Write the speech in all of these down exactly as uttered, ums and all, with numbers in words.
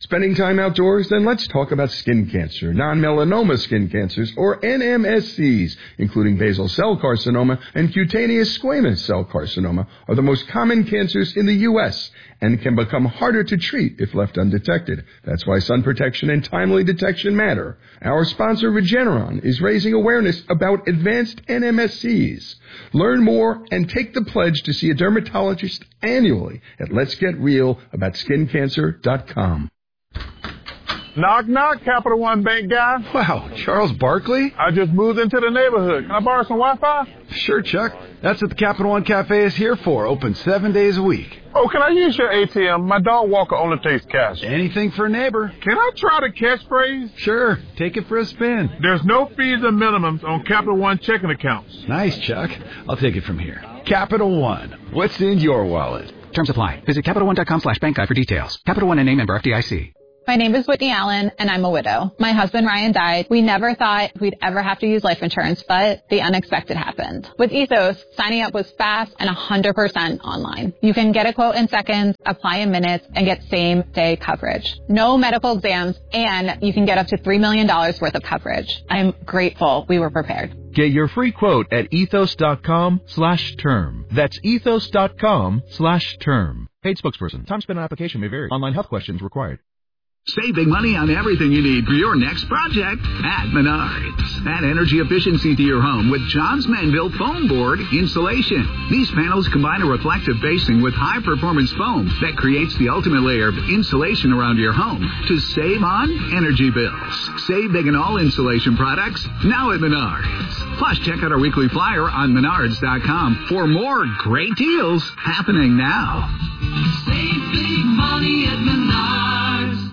Spending time outdoors? Then let's talk about skin cancer. Non-melanoma skin cancers, or N M S Cs, including basal cell carcinoma and cutaneous squamous cell carcinoma, are the most common cancers in the U S and can become harder to treat if left undetected. That's why sun protection and timely detection matter. Our sponsor, Regeneron, is raising awareness about advanced N M S Cs. Learn more and take the pledge to see a dermatologist annually at lets get real about skin cancer dot com. Knock, knock, Capital One Bank guy. Wow, Charles Barkley? I just moved into the neighborhood. Can I borrow some Wi-Fi? Sure, Chuck. That's what the Capital One Cafe is here for, open seven days a week. Oh, can I use your A T M? My dog walker only takes cash. Anything for a neighbor. Can I try the catchphrase? Sure, take it for a spin. There's no fees or minimums on Capital One checking accounts. Nice, Chuck. I'll take it from here. Capital One. What's in your wallet? Terms apply. Visit Capital One dot com slash bank guide for details. Capital One and name member F D I C. My name is Whitney Allen, and I'm a widow. My husband, Ryan, died. We never thought we'd ever have to use life insurance, but the unexpected happened. With Ethos, signing up was fast and one hundred percent online. You can get a quote in seconds, apply in minutes, and get same-day coverage. No medical exams, and you can get up to three million dollars worth of coverage. I'm grateful we were prepared. Get your free quote at ethos.com slash term. That's ethos.com slash term. Paid spokesperson. Time spent on application may vary. Online health questions required. Save big money on everything you need for your next project at Menards. Add energy efficiency to your home with Johns Manville foam board insulation. These panels combine a reflective basing with high-performance foam that creates the ultimate layer of insulation around your home to save on energy bills. Save big on all insulation products now at Menards. Plus, check out our weekly flyer on menards dot com for more great deals happening now. Save big money at Menards.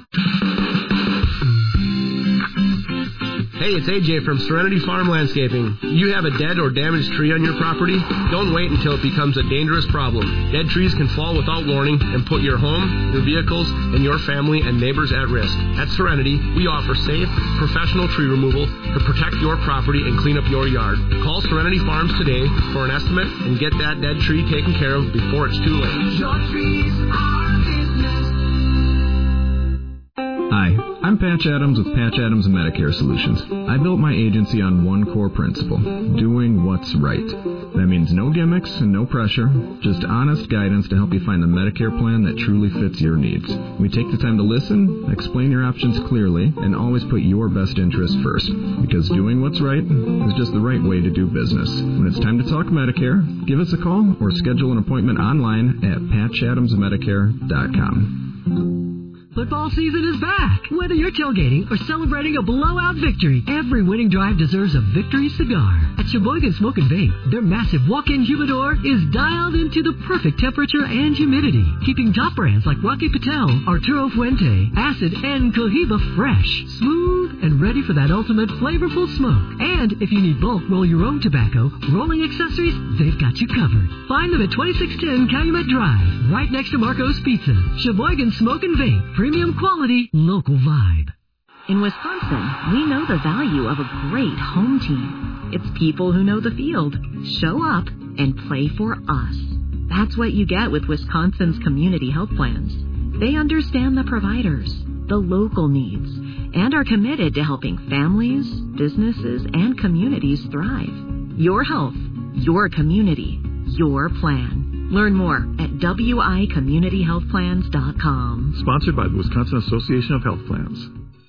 Hey, it's A J from Serenity Farm Landscaping. You have a dead or damaged tree on your property? Don't wait until it becomes a dangerous problem. Dead trees can fall without warning and put your home, your vehicles, and your family and neighbors at risk. At Serenity, we offer safe, professional tree removal to protect your property and clean up your yard. Call Serenity Farms today for an estimate and get that dead tree taken care of before it's too late. Your trees are business. Hi, I'm Patch Adams with Patch Adams Medicare Solutions. I built my agency on one core principle, doing what's right. That means no gimmicks and no pressure, just honest guidance to help you find the Medicare plan that truly fits your needs. We take the time to listen, explain your options clearly, and always put your best interest first, because doing what's right is just the right way to do business. When it's time to talk Medicare, give us a call or schedule an appointment online at patch adams medicare dot com. Football season is back. Whether you're tailgating or celebrating a blowout victory, every winning drive deserves a victory cigar. At Sheboygan Smoke and Vape, their massive walk-in humidor is dialed into the perfect temperature and humidity, keeping top brands like Rocky Patel, Arturo Fuente, Acid, and Cohiba fresh, smooth, and ready for that ultimate flavorful smoke. And if you need bulk roll your own tobacco, rolling accessories, they've got you covered. Find them at twenty-six ten Calumet Drive, right next to Marco's Pizza. Sheboygan Smoke and Vape. Premium quality, local vibe. In Wisconsin, we know the value of a great home team. It's people who know the field, show up, and play for us. That's what you get with Wisconsin's community health plans. They understand the providers, the local needs, and are committed to helping families, businesses, and communities thrive. Your health, your community, your plan. Learn more at w i community health plans dot com. Sponsored by the Wisconsin Association of Health Plans.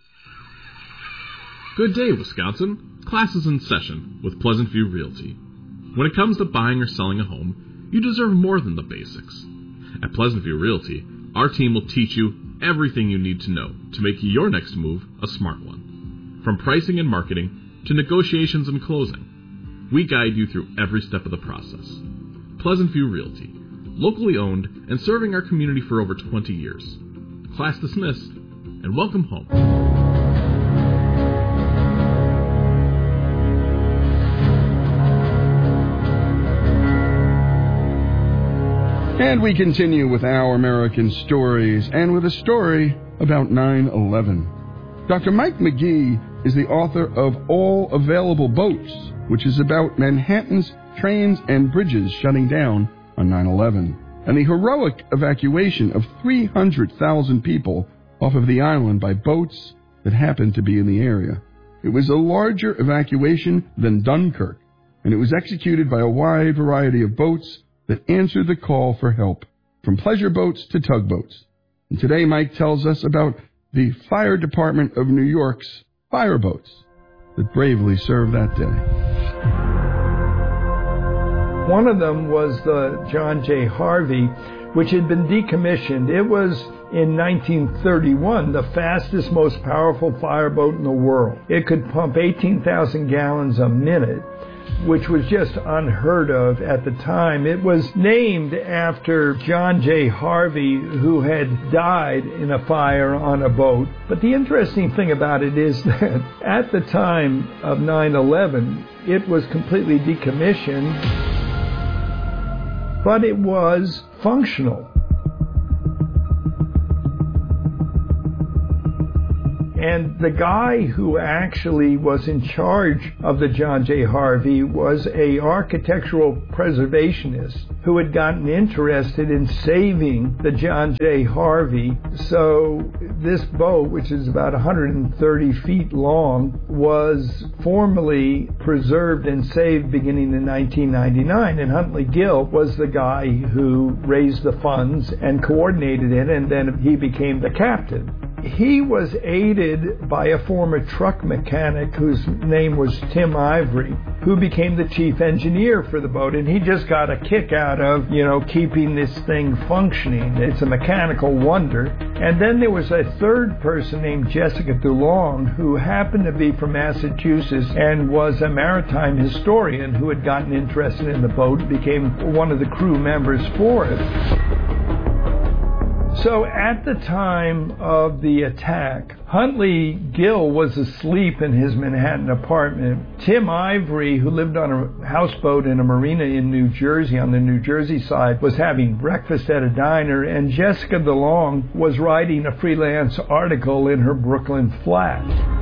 Good day, Wisconsin. Class is in session with Pleasant View Realty. When it comes to buying or selling a home, you deserve more than the basics. At Pleasant View Realty, our team will teach you everything you need to know to make your next move a smart one. From pricing and marketing to negotiations and closing, we guide you through every step of the process. Pleasant View Realty, locally owned and serving our community for over twenty years. Class dismissed, and welcome home. And we continue with our American stories, and with a story about nine eleven. Doctor Mike McGee is the author of All Available Boats, which is about Manhattan's trains and bridges shutting down on nine eleven, and the heroic evacuation of three hundred thousand people off of the island by boats that happened to be in the area. It was a larger evacuation than Dunkirk, and it was executed by a wide variety of boats that answered the call for help, from pleasure boats to tugboats. And today Mike tells us about the Fire Department of New York's fireboats that bravely served that day. One of them was the John J. Harvey, which had been decommissioned. It was, in nineteen thirty-one, the fastest, most powerful fireboat in the world. It could pump eighteen thousand gallons a minute, which was just unheard of at the time. It was named after John J. Harvey, who had died in a fire on a boat. But the interesting thing about it is that at the time of nine eleven, it was completely decommissioned, but it was functional. And the guy who actually was in charge of the John J. Harvey was a architectural preservationist who had gotten interested in saving the John J. Harvey. So this boat, which is about one hundred thirty feet long, was formally preserved and saved beginning in nineteen ninety-nine. And Huntley Gill was the guy who raised the funds and coordinated it, and then he became the captain. He was aided by a former truck mechanic whose name was Tim Ivory, who became the chief engineer for the boat, and he just got a kick out of, you know, keeping this thing functioning. It's a mechanical wonder. And then there was a third person named Jessica DeLong, who happened to be from Massachusetts and was a maritime historian who had gotten interested in the boat and became one of the crew members for it. So at the time of the attack, Huntley Gill was asleep in his Manhattan apartment. Tim Ivory, who lived on a houseboat in a marina in New Jersey, on the New Jersey side, was having breakfast at a diner, and Jessica DeLong was writing a freelance article in her Brooklyn flat.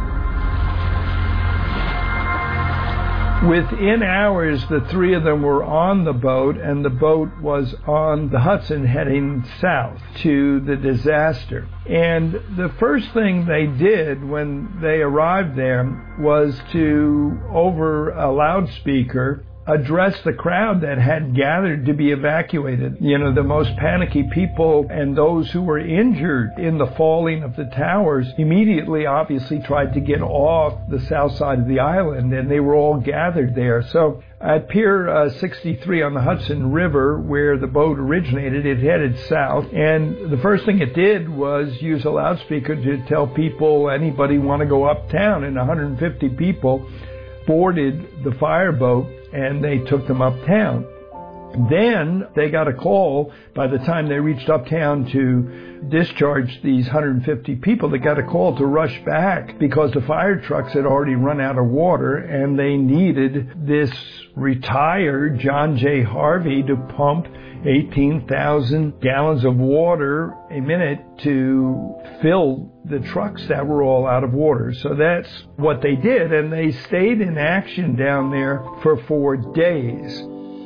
Within hours, the three of them were on the boat, and the boat was on the Hudson heading south to the disaster. And the first thing they did when they arrived there was to, over a loudspeaker, address the crowd that had gathered to be evacuated. You know, the most panicky people and those who were injured in the falling of the towers immediately obviously tried to get off the south side of the island, and they were all gathered there. So at Pier uh, sixty-three on the Hudson River, where the boat originated, it headed south, and the first thing it did was use a loudspeaker to tell people, anybody want to go uptown, and one hundred fifty people boarded the fireboat and they took them uptown. Then they got a call by the time they reached uptown to discharge these one hundred fifty people. They got a call to rush back because the fire trucks had already run out of water, and they needed this retired John J. Harvey to pump eighteen thousand gallons of water a minute to fill the trucks that were all out of water. So that's what they did, and they stayed in action down there for four days.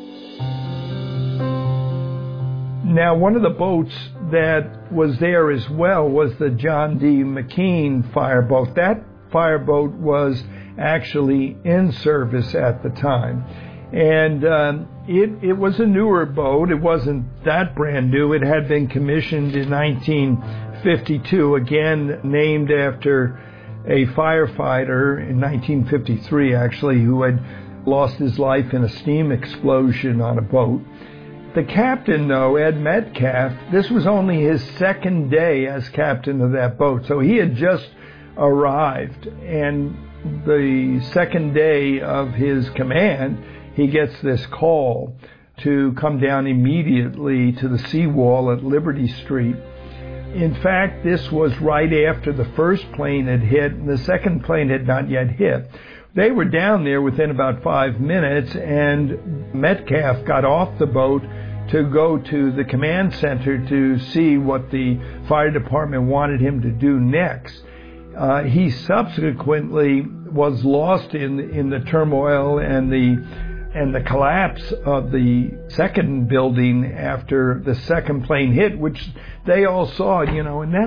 Now, one of the boats that was there as well was the John D. McKean fireboat. That fireboat was actually in service at the time. And um, it, it was a newer boat. It wasn't that brand new. It had been commissioned in nineteen fifty-two, again named after a firefighter in nineteen fifty-three, actually, who had lost his life in a steam explosion on a boat. The captain, though, Ed Metcalf, this was only his second day as captain of that boat. So he had just arrived, and the second day of his command, he gets this call to come down immediately to the seawall at Liberty Street. In fact, this was right after the first plane had hit, and the second plane had not yet hit. They were down there within about five minutes, and Metcalf got off the boat to go to the command center to see what the fire department wanted him to do next. Uh, he subsequently was lost in in the turmoil and the and the collapse of the second building after the second plane hit, which they all saw, you know, and that's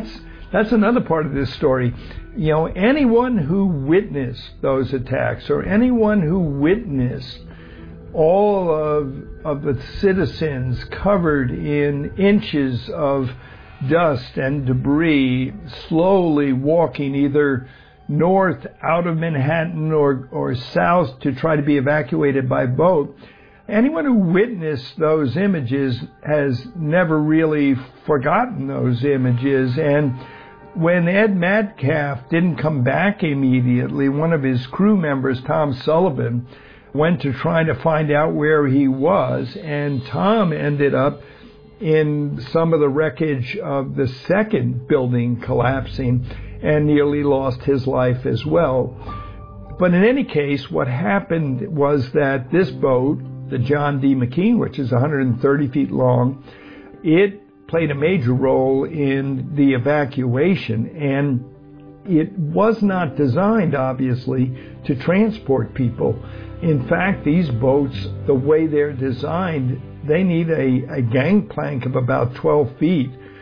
that's another part of this story. You know, anyone who witnessed those attacks, or anyone who witnessed all of, of the citizens covered in inches of dust and debris, slowly walking either north out of Manhattan or, or south to try to be evacuated by boat, anyone who witnessed those images has never really forgotten those images. And when Ed Metcalf didn't come back immediately, one of his crew members, Tom Sullivan, went to try to find out where he was, and Tom ended up in some of the wreckage of the second building collapsing and nearly lost his life as well. But in any case, what happened was that this boat, the John D. McKean, which is one hundred thirty feet long, it played a major role in the evacuation, and it was not designed, obviously, to transport people. In fact, these boats, the way they're designed, they need a, a gangplank of about twelve feet